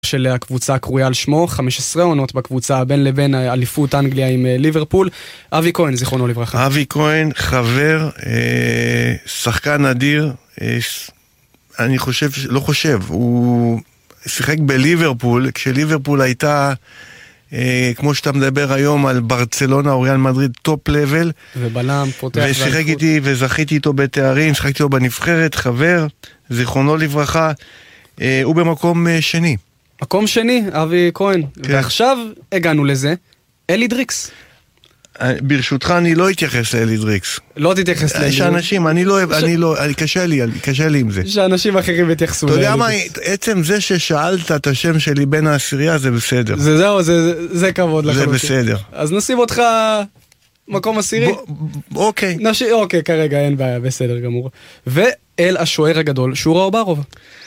של הקבוצה קרויה על שמו, 15 עונות בקבוצה בין לבין אליפות אנגליה עם ליברפול. אבי כהן, זיכרונו לברכה. אבי כהן, חבר, שחקן אדיר, אני חושב, לא חושב, הוא שיחק בליברפול, כשליברפול הייתה, כמו שאתה מדבר היום על ברצלונה או ריאל מדריד, טופ לבל. ובלם, פותח. ושיחק איתי וזכיתי איתו בתארים, שחקתי איתו בנבחרת, חבר, זיכרונו לברכה, הוא במקום שני. מקום שני, אבי כהן. כן. ועכשיו הגענו לזה, אלי דריקס. ברשותך אני לא אתייחס לאלי דריקס. לא תתייחס לאלי. שאנשים, אני לא, קשה לי עם זה. שאנשים אחרים יתייחסו לאלי. אתה יודע מה, עצם זה ששאלת את השם שלי בין העשירייה, זה בסדר. זה כבוד לך. זה בסדר. אז נשים אותך מקום עשירי? אוקיי. אוקיי, כרגע אין בעיה, בסדר גמור. ואל השוער הגדול, שורה אוברוב.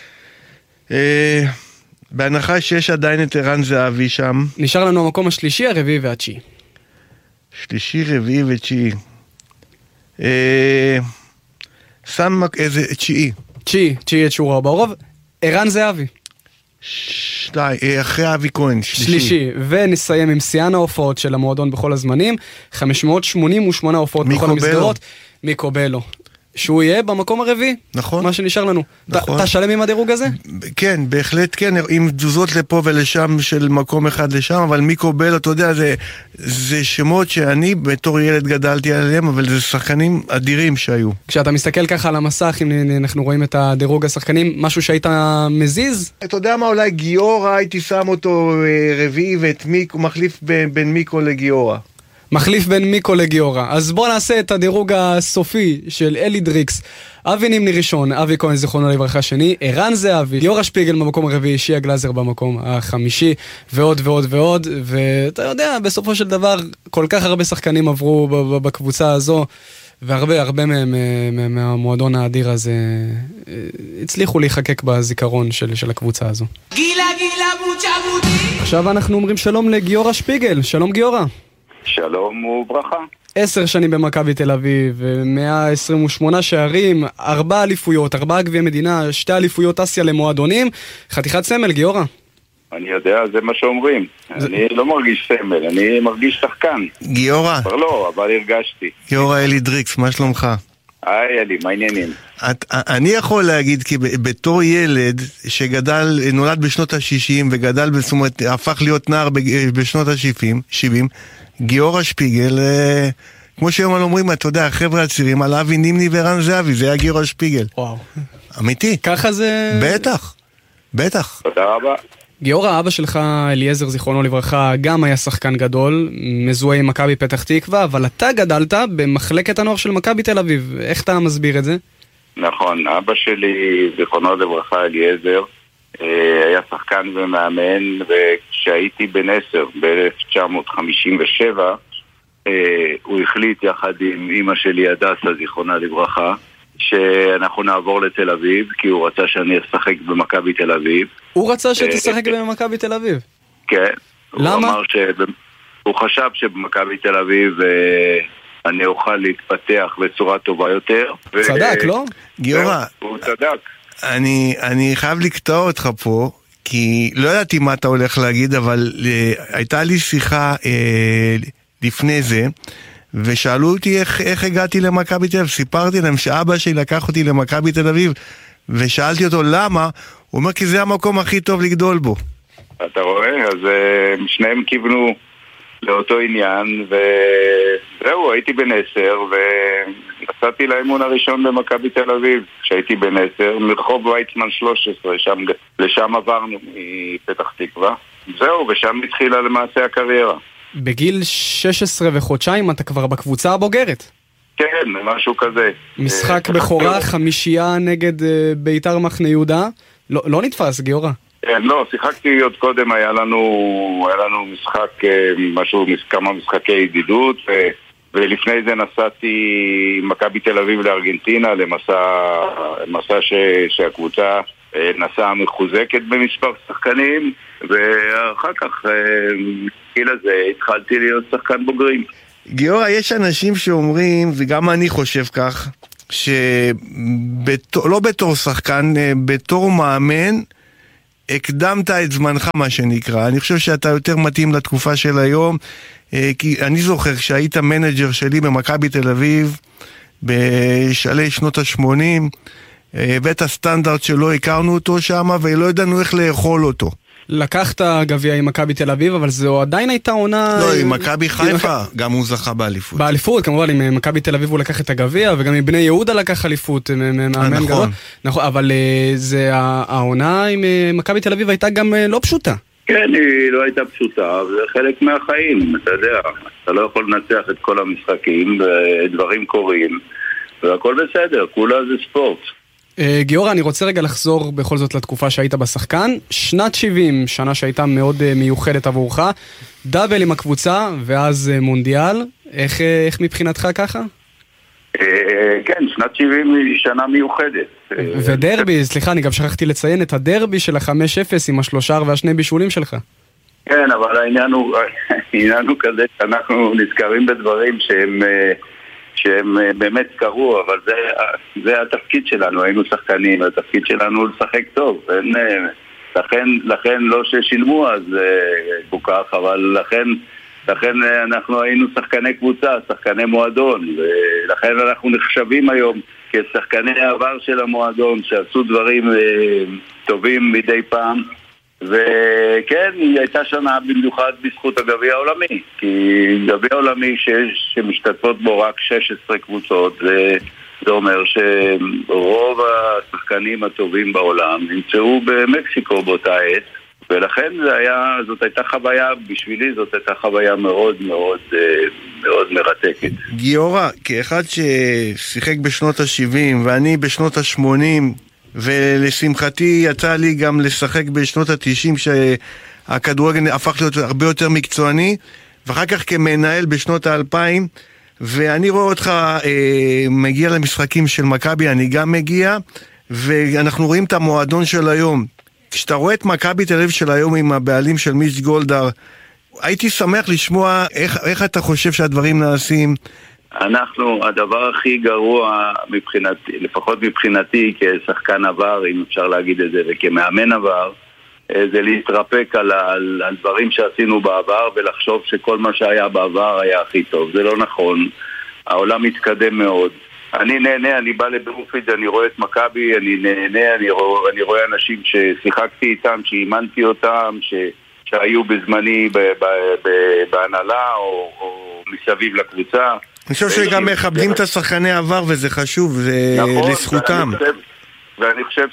בהנחה שיש עדיין את ערן זהבי שם. נשאר לנו המקום השלישי, הרביעי והתשיעי. שלישי, רביעי ותשיעי. שם איזה תשיעי. תשיעי את שורה אוברוב. ערן זהבי. אחרי אבי כהן, שלישי. ונסיים עם שיאן ההופעות של המועדון בכל הזמנים. 588 הופעות בכל המסגרות. מיקו בלו. שהוא יהיה במקום הרביעי. נכון. מה שנשאר לנו. נכון. אתה שלם עם הדירוג הזה? כן, בהחלט כן, עם תזוזות לפה ולשם של מקום אחד לשם, אבל מיקו בלו, אתה יודע, זה שמות שאני בתור ילד גדלתי עליהם, אבל זה שחקנים אדירים שהיו. כשאתה מסתכל ככה על המסך, אם אנחנו רואים את הדירוג השחקנים, משהו שהיית מזיז? אתה יודע מה, אולי גיורא, הייתי שם אותו רביעי ואת מיקו, מחליף בין מיקו לגיורא. מחליף בין מיקו לגיורא. אז בואו נעשה את הדירוג הסופי של אלי דריקס. אבי נימני ראשון, אבי כהן זיכרונו לברכה שני, ערן זהבי, גיורא שפיגל במקום הרביעי, שיה גלזר במקום החמישי, ועוד ועוד ועוד. ואתה יודע, בסופו של דבר, כל כך הרבה שחקנים עברו בקבוצה הזו, והרבה מהמועדון האדיר הזה הצליחו להיחקק בזיכרון של הקבוצה הזו. עכשיו אנחנו אומרים שלום לגיורא שפיגל. שלום גיורא. שלום וברכה. 10 שנים במכבי תל אביב, 128 שערים, 4 אליפויות, 4 גביעי מדינה, 2 אליפויות אסיה למועדונים, חתיכת סמל, גיורא. אני יודע, זה מה שאומרים. אני לא מרגיש סמל, אני מרגיש שחקן. גיורא. לא, אבל הרגשתי. גיורא אלי דריקס, מה שלומך? היי אלי, מה העניינים? אני יכול להגיד כי בתור ילד שגדל, נולד בשנות ה-60 וגדל, זאת אומרת, הפך להיות נער בשנות ה-70, גיורא שפיגל, כמו שהיום אומרים, אתה יודע, החבר'ה הצעירים, על אבי נימני וערן זהבי, זה היה גיורא שפיגל. וואו. אמיתי. ככה זה... בטח. תודה רבה. גיורא, אבא שלך, אליעזר זיכרונו לברכה, גם היה שחקן גדול, מזוהה עם מכבי פתח תקווה, אבל אתה גדלת במחלקת הנוער של מכבי תל אביב. איך אתה מסביר את זה? נכון, אבא שלי, זיכרונו לברכה, אליעזר, היה שחקן ומאמן, וכשהייתי בן 10, ב-1957, הוא החליט יחד עם אמא שלי הדסה, זיכרונה לברכה, שאנחנו נעבור לתל אביב, כי הוא רצה שאני אשחק במכבי תל אביב. הוא רצה שתשחק במכבי תל אביב? כן. למה? הוא חשב שבמכבי תל אביב אני אוכל להתפתח בצורה טובה יותר. צדק, לא? גיורא. הוא צדק. אני חייב לקטוע אותך פה, כי לא ידעתי מה אתה הולך להגיד, אבל הייתה לי שיחה לפני זה, ושאלו אותי איך הגעתי למכבי תל אביב. סיפרתי להם שאבא שלי לקח אותי למכבי תל אביב, ושאלתי אותו למה, הוא אומר כי זה המקום הכי טוב לגדול בו. אתה רואה? אז שניהם כיוונו לאותו עניין, וזהו, הייתי בן 10, ונסעתי לאימון הראשון במכבי תל אביב, כשהייתי בן 10, מרחוב ויצמן 13, לשם עברנו מפתח תקווה. זהו, ושם התחילה למעשה הקריירה. בגיל 16 וחודשיים אתה כבר בקבוצה הבוגרת. כן, משהו כזה. משחק בכורה, 5 נגד בית"ר מחנה יהודה. לא נתפס, גיורא. לא, שיחקתי עוד קודם, היה לנו משחק, כמה משחקי ידידות, ולפני זה נסעתי מכבי תל אביב לארגנטינה, למסע שהקבוצה נסעה מחוזקת במספר שחקנים, ואחר כך, בגיל הזה, התחלתי להיות שחקן בוגרים. גיורא, יש אנשים שאומרים, וגם אני חושב כך, שלא בתור שחקן, בתור מאמן, הקדמת את זמנך, מה שנקרא. אני חושב שאתה יותר מתאים לתקופה של היום, כי אני זוכר שהיית מנג'ר שלי במכבי תל אביב, בשלהי שנות ה-80, הבאת הסטנדרט שלא הכרנו אותו שם, ולא ידענו איך לאכול אותו. לקחת גביע עם מכבי תל אביב, אבל זו עדיין הייתה עונה... לא, עם מכבי חיפה, גם הוא זכה באליפות. באליפות, כמובן, עם מכבי תל אביב הוא לקח את הגביע, וגם עם בני יהודה לקח אליפות, מאמן גדול. נכון, אבל העונה עם מכבי תל אביב הייתה גם לא פשוטה. כן, היא לא הייתה פשוטה, זה חלק מהחיים, אתה יודע. אתה לא יכול לנצח את כל המשחקים, ודברים קורים, והכל בסדר, כולה זה ספורט. גיורא, אני רוצה רגע לחזור בכל זאת לתקופה שהיית בשחקן. שנת 70, שנה שהייתה מאוד מיוחדת עבורך, דאבל עם הקבוצה, ואז מונדיאל. איך מבחינתך ככה? כן, שנת 70 היא שנה מיוחדת. ודרבי, סליחה, אני גם שכחתי לציין את הדרבי של ה-5-0 עם השלושה והשני בישולים שלך. כן, אבל העניין הוא כזה שאנחנו נזכרים בדברים שהם באמת קרו, אבל זה התפקיד שלנו, היינו שחקנים, התפקיד שלנו לשחק טוב, לכן לא ששילמו אז כל כך, אבל לכן אנחנו היינו שחקני קבוצה, שחקני מועדון, ולכן אנחנו נחשבים היום כשחקני העבר של המועדון, שעשו דברים טובים מדי פעם, וכן, היא הייתה שנה במיוחד בזכות הגביע העולמי, כי גביע העולמי שמשתתפות בו רק 16 קבוצות, זה אומר שרוב השחקנים הטובים בעולם נמצאו במקסיקו באותה עת, ולכן זאת הייתה חוויה, בשבילי זאת הייתה חוויה מאוד מאוד מאוד מרתקת. גיורא, כאחד ששיחק בשנות ה-70 ואני בשנות ה-80, ולשמחתי יצא לי גם לשחק בשנות ה-90 שהכדורגל הפך להיות הרבה יותר מקצועני, ואחר כך כמנהל בשנות ה-2000, ואני רואה אותך מגיע למשחקים של מכבי, אני גם מגיע, ואנחנו רואים את המועדון של היום. כשאתה רואה את מכבי תל אביב של היום עם הבעלים של מיץ' גולדהר, הייתי שמח לשמוע איך אתה חושב שהדברים נעשים. הדבר הכי גרוע מבחינתי, לפחות מבחינתי כשחקן עבר, אם אפשר להגיד את זה, וכמאמן עבר, זה להתרפק על דברים שעשינו בעבר ולחשוב שכל מה שהיה בעבר היה הכי טוב. זה לא נכון, העולם מתקדם מאוד. אני נהנה, אני בא לבלומפילד, אני רואה את מכבי, אני נהנה, אני רואה אנשים ששיחקתי איתם, שאימנתי אותם, שהיו בזמני בהנהלה או מסביב לקבוצה. אני חושב שגם מכבדים את השחקני העבר, וזה חשוב, זה לזכותם. ואני חושב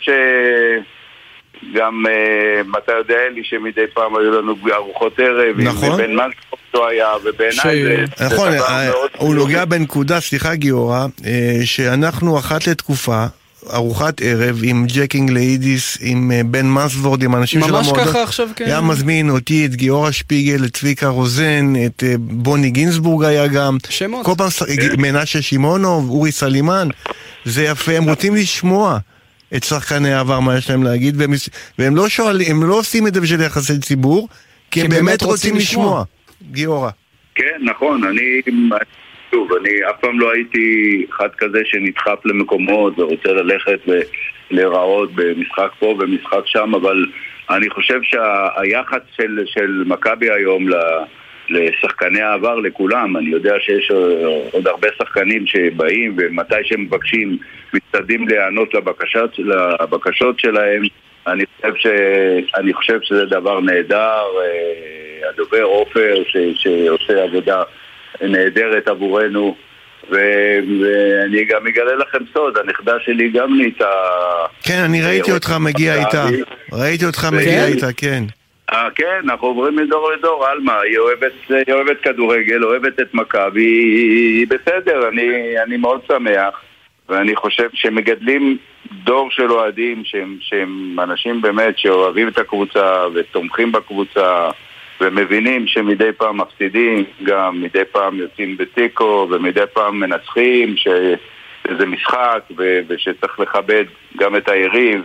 שגם, אתה יודע לי שמדי פעם היו לנו ארוחות ערב, ובין מנקפורט לא היה, ובעיניי נכון, הוא נוגע בנקודה, סליחה גיורא, שאנחנו אחת לתקופה, ארוחת ערב עם ג'קינג לאידיס, עם בן מסוורד, עם אנשים של המועדון. ממש ככה עכשיו, כן. היה מזמין אותי, את גיורא שפיגל, את צביקה רוזן, את בוני גינסבורג היה גם. שמות. כל פעם מנשה שימונוב, אורי סלימן. זה יפה, הם רוצים לשמוע את שחקני העבר, מה יש להם להגיד, והם לא שואלים, הם לא עושים את זה בשביל יחסי ציבור, כי הם באמת רוצים לשמוע. גיורא. כן, נכון, אני אף פעם לא הייתי אחד כזה שנדחף למקומות ורוצה ללכת ולהיראות במשחק פה ומשחק שם, אבל אני חושב שהיחס של מכבי היום לשחקני העבר, לכולם, אני יודע שיש עוד הרבה שחקנים שבאים ומתי שהם מבקשים מצטדים להיענות לבקשות שלהם. אני חושב שזה דבר נהדר. הדובר עופר שעושה עבודה נהדרת עבורנו, ואני גם אגלה לכם סוד, הנכדה שלי גם נהייתה... כן, אני ראיתי אותך מגיע איתה. כן. כן, אנחנו עוברים מדור לדור. אלמה, היא אוהבת כדורגל, אוהבת את מכבי, היא בסדר, אני מאוד שמח, ואני חושב שמגדלים דור של אוהדים שהם אנשים באמת שאוהבים את הקבוצה ותומכים בקבוצה, ומבינים שמדי פעם מפסידים, גם מדי פעם יוצאים בתיקו, ומדי פעם מנצחים, שזה משחק, ושצריך לכבד גם את היריב,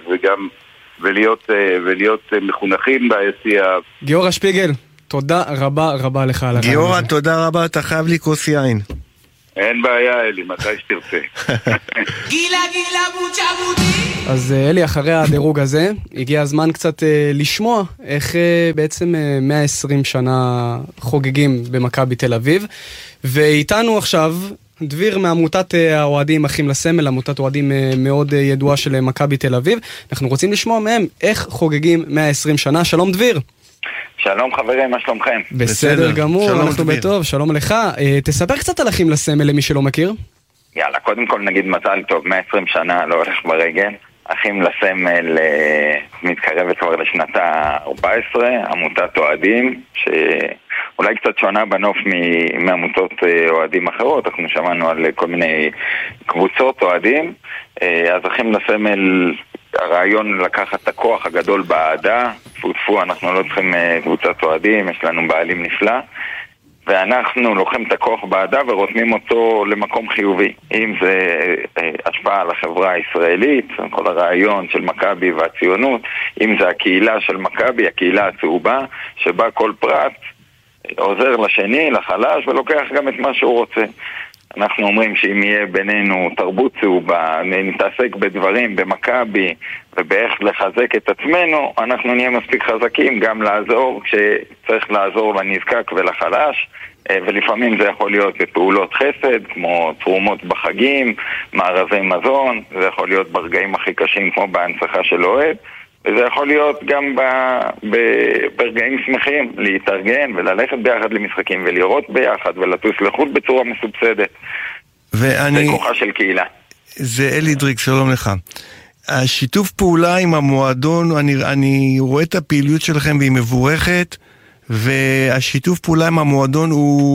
ולהיות מחונכים ביציאה. גיורא שפיגל, תודה רבה רבה לך על הרעיון. גיורא, תודה רבה, אתה חייב לי כוס יין. אין בעיה, אלי, מתי שתרצה. אז אלי, אחרי הדירוג הזה, הגיע הזמן קצת לשמוע איך בעצם 120 שנה חוגגים במכבי תל אביב. ואיתנו עכשיו דביר מעמותת האוהדים אחים לסמל, עמותת אוהדים מאוד ידועה של מכבי תל אביב. אנחנו רוצים לשמוע מהם איך חוגגים 120 שנה. שלום דביר. שלום חברים, מה שלומכם? בסדר גמור, אנחנו בטוב, שלום לך. תספר קצת על אחים לסמל למי שלא מכיר. יאללה, קודם כל נגיד מזל טוב, 120 שנה לא הולך ברגל. אחים לסמל מתקרבת כבר לשנת ה-14, עמותת אוהדים, שאולי קצת שונה בנוף מעמותות אוהדים אחרות. אנחנו שמענו על כל מיני קבוצות אוהדים, אז אחים לסמל, הרעיון לקחת את הכוח הגדול בעדה, פוטפו, אנחנו לא צריכים קבוצת אוהדים, יש לנו בעלים נפלא, ואנחנו לוקחים את הכוח בעדה ורותמים אותו למקום חיובי. אם זה השפעה על החברה הישראלית, כל הרעיון של מכבי והציונות, אם זה הקהילה של מכבי, הקהילה הצהובה, שבה כל פרט עוזר לשני, לחלש, ולוקח גם את מה שהוא רוצה. אנחנו אומרים שאם יהיה בינינו תרבות צהובה, נתעסק בדברים במכבי ובאיך לחזק את עצמנו, אנחנו נהיה מספיק חזקים גם לעזור כשצריך לעזור לנזקק ולחלש, ולפעמים זה יכול להיות בפעולות חסד כמו תרומות בחגים, מארזי מזון, זה יכול להיות ברגעים הכי קשים כמו בהנצחה של אוהד, וזה יכול להיות גם ברגעים שמחים, להתארגן וללכת ביחד למשחקים ולראות ביחד ולטוס לחוץ בצורה מסובסדת. זה כוחה של קהילה. זה אלי דריק, שלום לך. השיתוף פעולה עם המועדון, אני רואה את הפעילות שלכם והיא מבורכת, והשיתוף פעולה עם המועדון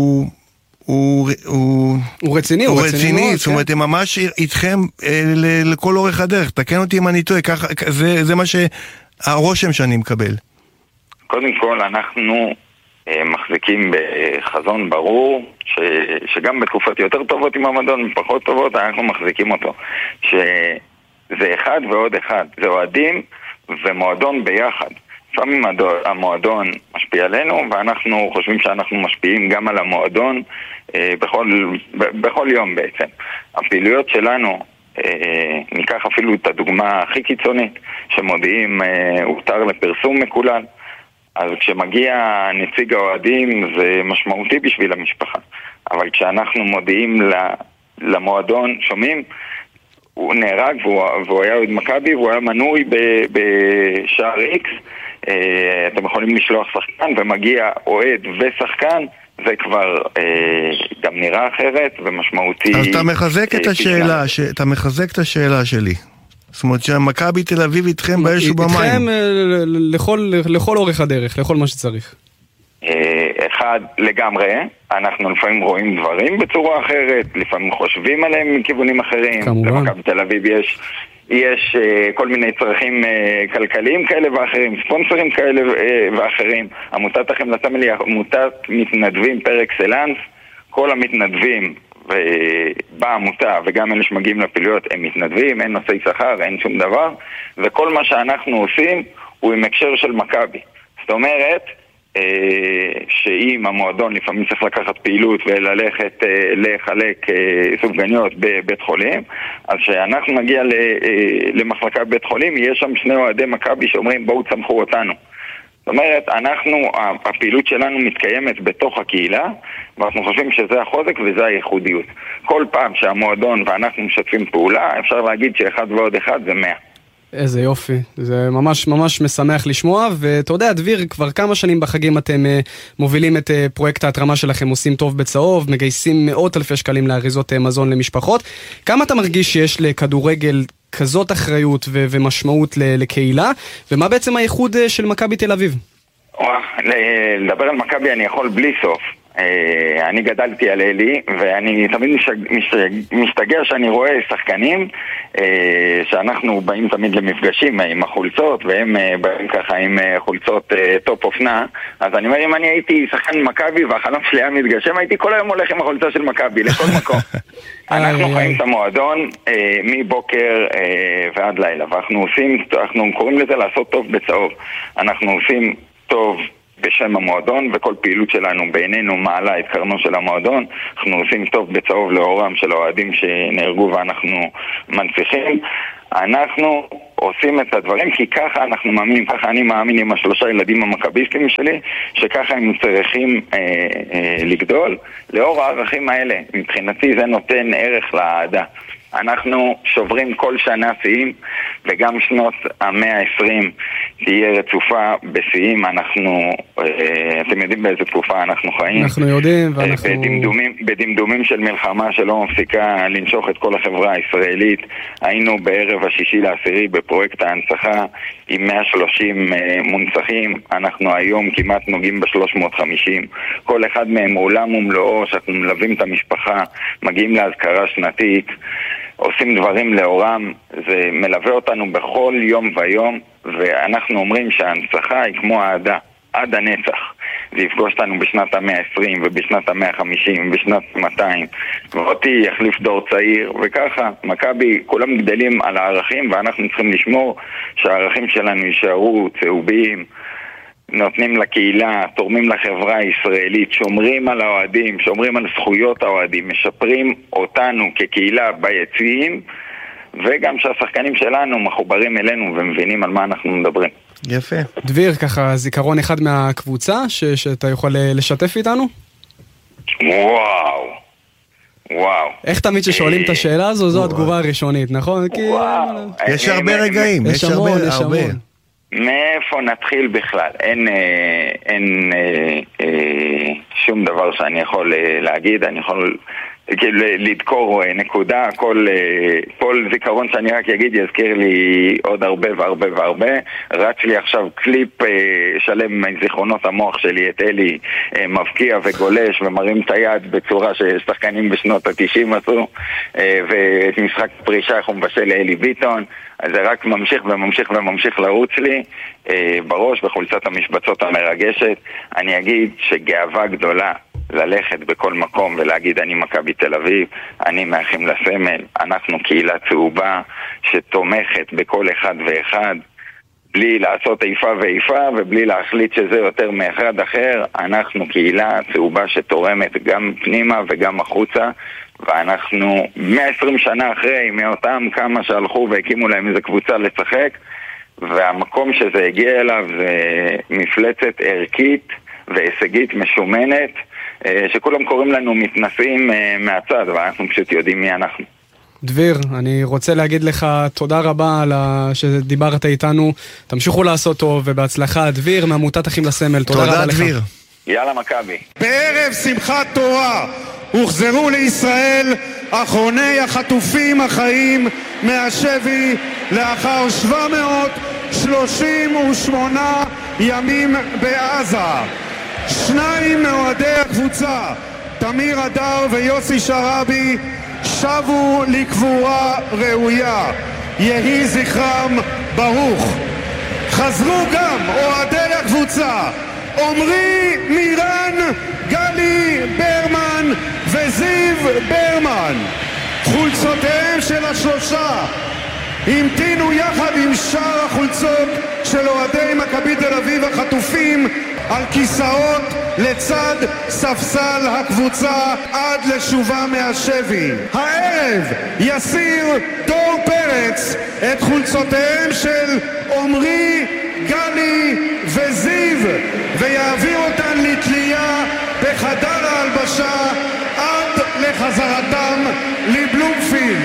הוא רציני, הוא רציני, זאת אומרת, הם ממש איתכם לכל אורך הדרך. תקן אותי אם אני טועה, זה מה שהרושם שאני מקבל. קודם כל, אנחנו מחזיקים בחזון ברור, שגם בתקופות יותר טובות עם המועדון, פחות טובות, אנחנו מחזיקים אותו. שזה אחד ועוד אחד, זה אוהדים ומועדון ביחד. לפעמים המועדון משפיע עלינו, ואנחנו חושבים שאנחנו משפיעים גם על המועדון בכל יום בעצם. הפעילויות שלנו, ניקח אפילו את הדוגמה הכי קיצונית, שמודיעים הותר לפרסום מקולל, אז כשמגיע נציג האוהדים זה משמעותי בשביל המשפחה. אבל כשאנחנו מודיעים למועדון, שומעים, הוא נהרג והוא היה עוד מכבי והוא היה מנוי בשער X, אתם יכולים לשלוח שחקן ומגיע אוהד ושחקן, זה כבר גם נראה אחרת ומשמעותי. אז אתה מחזק את השאלה שלי. זאת אומרת שהמכבי תל אביב איתכם באש ובמים. איתכם לכל אורך הדרך, לכל מה שצריך. אחד לגמרי, אנחנו לפעמים רואים דברים בצורה אחרת, לפעמים חושבים עליהם מכיוונים אחרים. למכבי תל אביב יש כל מיני צרכים כלכליים כאלה ואחרים, ספונסרים כאלה ואחרים. עמותת אחים לסמל היא עמותת מתנדבים פר אקסלנס. כל המתנדבים בעמותה וגם אלה שמגיעים לפעילויות הם מתנדבים, אין נושאי שכר, אין שום דבר, וכל מה שאנחנו עושים הוא עם הקשר של מכבי. זאת אומרת שאם המועדון לפעמים צריך לקחת פעילות וללכת לחלק סופגניות בבית חולים, אז שאנחנו נגיע למחלקה בבית חולים, יש שם שני אוהדי מכבי שאומרים בואו צמחו אותנו. זאת אומרת, הפעילות שלנו מתקיימת בתוך הקהילה, ואנחנו חושבים שזה החוזק וזה הייחודיות. כל פעם שהמועדון ואנחנו משתפים פעולה, אפשר להגיד שאחד ועוד אחד זה 100. איזה יופי, זה ממש ממש משמח לשמוע. ואתה יודע דביר, כבר כמה שנים בחגים אתם מובילים את פרויקט ההתרמה שלכם, עושים טוב בצהוב, מגייסים מאות אלפי שקלים לאריזות מזון למשפחות. כמה אתה מרגיש שיש לכדורגל כזאת אחריות ומשמעות לקהילה, ומה בעצם הייחוד של מכבי תל אביב? לדבר על מכבי אני יכול בלי סוף. אני גדלתי על אלי, ואני תמיד משתגע שאני רואה שחקנים שאנחנו באים תמיד למפגשים עם החולצות, והם באים ככה עם חולצות טופ אופנה. אז אני אומר, אם אני הייתי שחקן מכבי והחלום שלי היה מתגשם, הייתי כל היום הולך עם החולצה של מכבי לכל מקום. אנחנו חיים את המועדון מבוקר ועד לילה, ואנחנו קוראים לזה לעשות טוב בצהוב. אנחנו עושים טוב בשם המועדון, וכל פעילות שלנו בעינינו מעלה את קרנו של המועדון. אנחנו עושים טוב בצהוב לאורם של האוהדים שנהרגו ואנחנו מנציחים. אנחנו עושים את הדברים כי ככה אנחנו מאמינים, ככה אני מאמין עם 3 ילדים המכביסטים שלי, שככה הם צריכים לגדול. לאור הערכים האלה, מבחינתי זה נותן ערך לאהדה. אנחנו שוברים כל שנה שיאים, וגם שנות המאה ה-20 תהיה רצופה בשיאים. אנחנו, אתם יודעים באיזה תקופה אנחנו חיים. אנחנו יודעים, ואנחנו... בדמדומים של מלחמה שלא מפסיקה לנשוך את כל החברה הישראלית. היינו בערב ה6/10 בפרויקט ההנצחה עם 130 מונצחים. אנחנו היום כמעט נוגעים ב-350. כל אחד מהם עולם ומלואו, שאנחנו מלווים את המשפחה, מגיעים להזכרה שנתית, עושים דברים לאורם. זה מלווה אותנו בכל יום ויום, ואנחנו אומרים שההנצחה היא כמו האהדה, עד הנצח. זה יפגוש אותנו בשנת המאה ה-20 ובשנת המאה ה-50 ובשנת 200, ואותי יחליף דור צעיר, וככה מכבי כולם גדלים על הערכים, ואנחנו צריכים לשמור שהערכים שלנו יישארו צהובים, נותנים לקהילה, תורמים לחברה הישראלית, שומרים על האוהדים, שומרים על זכויות האוהדים, משפרים אותנו כקהילה ביציעים, וגם שהשחקנים שלנו מחוברים אלינו ומבינים על מה אנחנו מדברים. יפה. דביר, ככה זיכרון אחד מהקבוצה שאתה יכול לשתף איתנו? וואו. איך תמיד ששואלים את השאלה הזו, זו התגובה הראשונית, נכון? וואו. יש הרבה רגעים, יש הרבה. מאיפה נתחיל בכלל? אין שום דבר שאני יכול להגיד, אני יכול לדקור נקודה, כל זיכרון שאני רק אגיד יזכיר לי עוד הרבה והרבה והרבה. רץ לי עכשיו קליפ שלם מזיכרונות המוח שלי, את אלי מבקיע וגולש ומרים את היד בצורה ששחקנים בשנות ה-90 עשו, ואת משחק פרישה איך הוא מבשל לאלי ביטון. אז זה רק ממשיך וממשיך וממשיך לרוץ לי בראש בחולצת המשבצות המרגשת. אני אגיד שגאווה גדולה ללכת בכל מקום ולהגיד אני מכבי תל אביב, אני מאחים לסמל, אנחנו קהילה צהובה שתומכת בכל אחד ואחד, בלי לעשות איפה ואיפה ובלי להחליט שזה יותר מאחד אחר. אנחנו קהילה צהובה שתורמת גם פנימה וגם החוצה, ואנחנו 120 שנה אחרי מאותם כמה שהלכו והקימו להם איזה קבוצה לשחק, והמקום שזה הגיע אליו זה מפלצת ערכית והישגית משומנת, שכולם קוראים לנו מתנסים מהצד, ואנחנו פשוט יודעים מי אנחנו. דביר, אני רוצה להגיד לך תודה רבה על שדיברת איתנו, תמשיכו לעשות טוב ובהצלחה. דביר מעמותת אחים לסמל, תודה רבה לך. דביר. יאללה מכבי. בערב שמחת תורה הוחזרו לישראל אחרוני החטופים החיים מהשבי לאחר 738 ימים בעזה. 2 מאוהדי הקבוצה, תמיר אדר ויוסי שרבי, שבו לקבורה ראויה, יהי זכרם ברוך. חזרו גם אוהדי הקבוצה עומרי מירן, גלי ברמן וזיו ברמן. חולצותיהם של השלושה המתינו יחד עם שאר החולצות של אוהדי מכבי תל אביב החטופים על כיסאות לצד ספסל הקבוצה עד לשובה מהשבי. הערב יסיר דור פרץ את חולצותיהם של עומרי, גלי וזיו ויעביר אותן לתלייה בחדר ההלבשה עד לחזרתם לבלומפילד.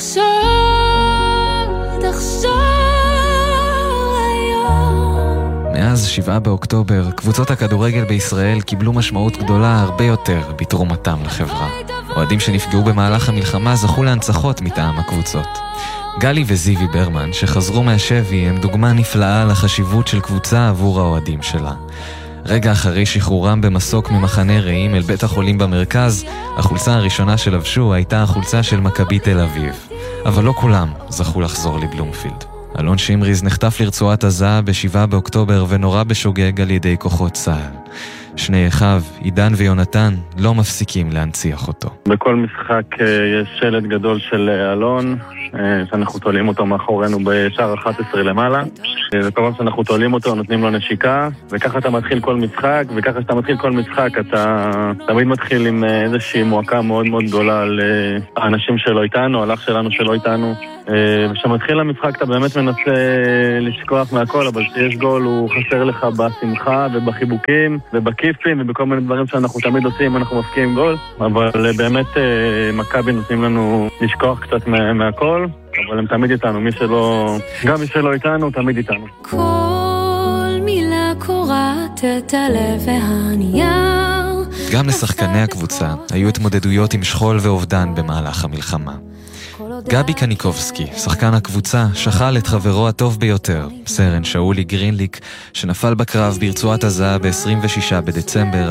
מאז 7 באוקטובר, קבוצות הכדורגל בישראל קיבלו משמעות גדולה הרבה יותר בתרומתם לחברה. אוהדים שנפגעו במהלך המלחמה זכו להנצחות מטעם הקבוצות. גלי וזיוי ברמן, שחזרו מהשבי, הם דוגמה נפלאה לחשיבות של קבוצה עבור האוהדים שלה. רגע אחרי שחרורם במסוק ממחנה רעים אל בית החולים במרכז, החולצה הראשונה שלבשו הייתה החולצה של מכבי תל אביב. אבל לא כולם זכו לחזור לבלומפילד. אלון שמריז נחטף לרצועת עזה ב7 באוקטובר ונורא בשוגג על ידי כוחות צה"ל. שני אחיו, עידן ויונתן, לא מפסיקים להנציח אותו. בכל משחק יש שלט גדול של אלון, שאנחנו תולים אותו מאחורינו בשער 11 למעלה, וכל פעם שאנחנו תולים אותו נותנים לו נשיקה, וככה אתה מתחיל כל משחק, וככה שאתה מתחיל כל משחק אתה תמיד מתחיל עם איזושהי מועקה מאוד מאוד גדולה על האנשים שלא איתנו, על אח שלנו שלא איתנו. כשמתחיל המשחק אתה באמת מנסה לשכוח מהכל, אבל כשיש גול הוא חסר לך בשמחה ובחיבוקים ובכיפים ובכל מיני דברים שאנחנו תמיד עושים, אנחנו מפקיעים גול, אבל באמת מכבי נותנים לנו לשכוח קצת מהכל, אבל הם תמיד איתנו, גם מי שלא איתנו תמיד איתנו. כל מילה קוראת את הלב והנייר. גם לשחקני הקבוצה היו התמודדויות עם שכול ואובדן במהלך המלחמה. גבי קניקובסקי, שחקן הקבוצה, שכל את חברו הטוב ביותר, סרן שאולי גרינליק, שנפל בקרב ברצועת עזה ב-26 בדצמבר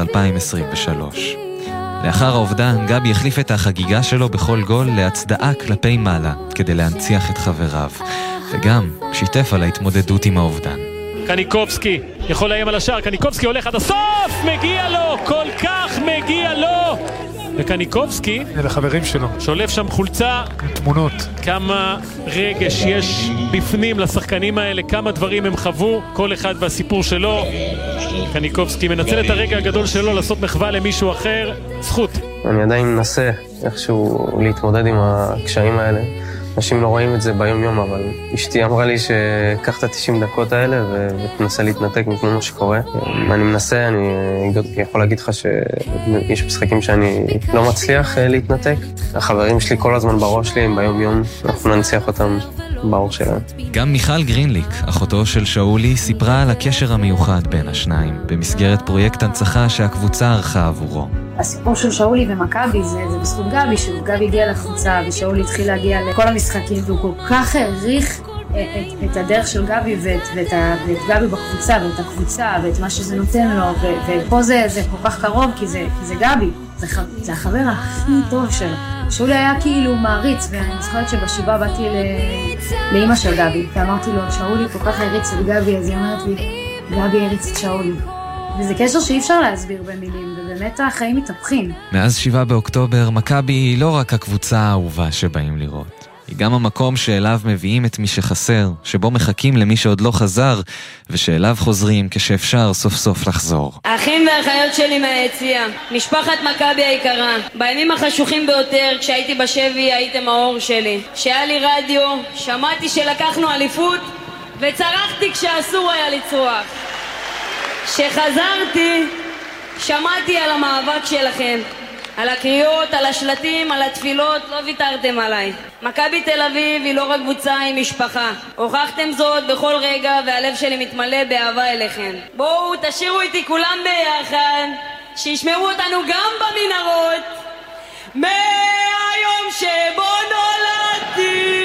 2023. לאחר האובדן, גבי החליף את החגיגה שלו בכל גול להצדעה כלפי מעלה, כדי להנציח את חבריו, וגם שיתף על ההתמודדות עם האובדן. קניקובסקי יכול להיים על השער, קניקובסקי הולך עד הסוף, מגיע לו, כל כך מגיע לו. וקניקובסקי, אלה חברים שלו, שולף שם חולצה, תמונות. כמה רגש יש בפנים לשחקנים האלה, כמה דברים הם חוו, כל אחד והסיפור שלו. קניקובסקי מנצל את הרגע הגדול שלו לעשות מחווה למישהו אחר, זכות. אני עדיין מנסה איכשהו להתמודד עם הקשיים האלה. אנשים לא רואים את זה ביום יום, אבל אשתי אמרה לי שקח את 90 דקות האלה ותנסה להתנתק מכל מה שקורה. אני מנסה, אני יכול להגיד לך שיש משחקים שאני לא מצליח להתנתק. החברים שלי כל הזמן בראש שלי, הם ביום יום, אנחנו ננציח אותם באור שלהם. גם מיכל גרינליק, אחותו של שאולי, סיפרה על הקשר המיוחד בין השניים, במסגרת פרויקט הנצחה שהקבוצה ערכה עבורו. הסיפור של שאולי ומכבי זה בזכות גבי, שגבי הגיע לקבוצה ושאולי התחיל להגיע לכל המשחקים, והוא כל כך העריך את הדרך של גבי ואת גבי בקבוצה ואת הקבוצה ואת מה שזה נותן לו, ופה זה כל כך קרוב כי זה גבי, זה החבר הכי טוב שלו. שאולי היה כאילו מעריץ, ואני זוכרת שבשבעה באתי לאמא של גבי ואמרתי לו, שאולי כל כך העריץ את גבי, אז היא אומרת לי, גבי העריץ את שאולי. וזה קשר שאי אפשר להסביר במילים, ובאמת החיים מתהפכים. מאז 7 באוקטובר, מכבי היא לא רק הקבוצה האהובה שבאים לראות. היא גם המקום שאליו מביאים את מי שחסר, שבו מחכים למי שעוד לא חזר, ושאליו חוזרים כשאפשר סוף סוף לחזור. האחים והאחיות שלי מהיציאה, משפחת מכבי היקרה, בימים החשוכים ביותר, כשהייתי בשבי הייתם האור שלי. כשהיה לי רדיו, שמעתי שלקחנו אליפות, וצרחתי כשאסור היה לצרוח. כשחזרתי, שמעתי על המאבק שלכם, על הקריאות, על השלטים, על התפילות, לא ויתרתם עליי. מכבי תל אביב היא לא רק קבוצה, היא משפחה. הוכחתם זאת בכל רגע, והלב שלי מתמלא באהבה אליכם. בואו תשירו איתי כולם ביחד, שישמעו אותנו גם במנהרות. מהיום שבו נולדתי